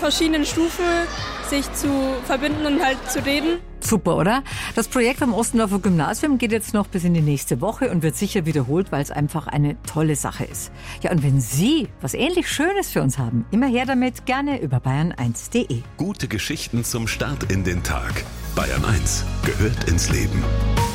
verschiedenen Stufen sich zu verbinden und halt zu reden. Super, oder? Das Projekt am Ostendorfer Gymnasium geht jetzt noch bis in die nächste Woche und wird sicher wiederholt, weil es einfach eine tolle Sache ist. Ja, und wenn Sie was ähnlich Schönes für uns haben, immer her damit, gerne über bayern1.de. Gute Geschichten zum Start in den Tag. Bayern 1 gehört ins Leben.